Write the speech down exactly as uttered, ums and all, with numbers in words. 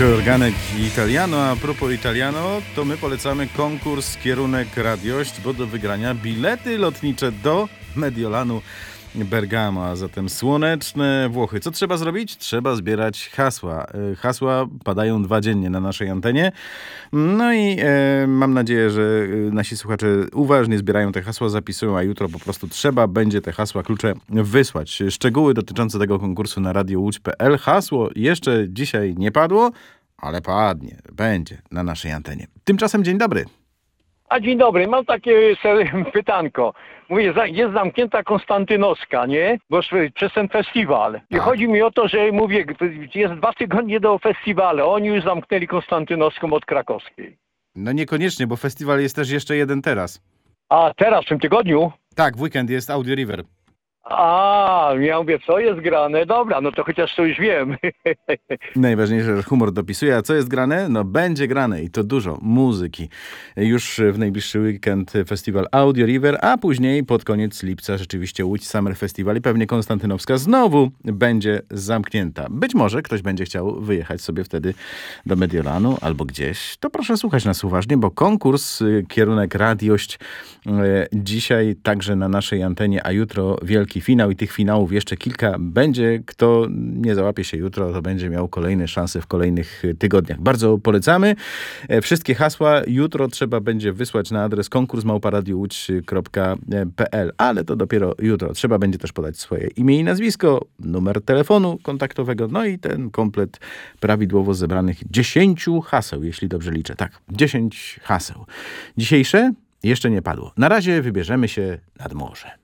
To Organek Italiano. A propos Italiano, to my polecamy konkurs Kierunek Radiość, bo do wygrania bilety lotnicze do Mediolanu Bergamo, a zatem słoneczne Włochy. Co trzeba zrobić? Trzeba zbierać hasła. Hasła padają dwa dziennie na naszej antenie. No i e, mam nadzieję, że nasi słuchacze uważnie zbierają te hasła, zapisują, a jutro po prostu trzeba będzie te hasła, klucze wysłać. Szczegóły dotyczące tego konkursu na radio łódź kropka pe el. Hasło jeszcze dzisiaj nie padło, ale padnie, będzie na naszej antenie. Tymczasem dzień dobry. A dzień dobry, mam takie pytanko. Mówię, jest zamknięta Konstantynowska, nie? Bo przez ten festiwal. I Tak. chodzi mi o to, że mówię, jest dwa tygodnie do festiwalu. Oni już zamknęli Konstantynowską od krakowskiej. No niekoniecznie, bo festiwal jest też jeszcze jeden teraz. A teraz, w tym tygodniu? Tak, w weekend jest Audio River. A, ja mówię, co jest grane? Dobra, no to chociaż to już wiem. Najważniejsze, że humor dopisuje. A co jest grane? No będzie grane i to dużo muzyki. Już w najbliższy weekend festiwal Audio River, a później pod koniec lipca rzeczywiście Łódź Summer Festival i pewnie Konstantynowska znowu będzie zamknięta. Być może ktoś będzie chciał wyjechać sobie wtedy do Mediolanu albo gdzieś. To proszę słuchać nas uważnie, bo konkurs Kierunek Radiość dzisiaj także na naszej antenie, a jutro wielki finał i tych finałów jeszcze kilka będzie. Kto nie załapie się jutro, to będzie miał kolejne szanse w kolejnych tygodniach. Bardzo polecamy. Wszystkie hasła jutro trzeba będzie wysłać na adres konkurs małpa radio łódź kropka pe el, ale to dopiero jutro. Trzeba będzie też podać swoje imię i nazwisko, numer telefonu kontaktowego, no i ten komplet prawidłowo zebranych dziesięciu haseł, jeśli dobrze liczę. Tak, dziesięć haseł. Dzisiejsze jeszcze nie padło. Na razie wybierzemy się nad morze.